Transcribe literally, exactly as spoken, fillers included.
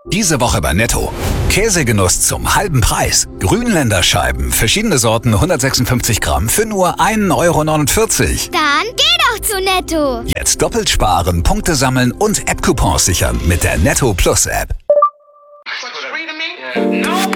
Diese Woche bei Netto. Käsegenuss zum halben Preis. Grünländer Scheiben, verschiedene Sorten, hundertsechsundfünfzig Gramm für nur ein Euro neunundvierzig. Dann geh doch zu Netto. Jetzt doppelt sparen, Punkte sammeln und App-Coupons sichern mit der Netto Plus App. No!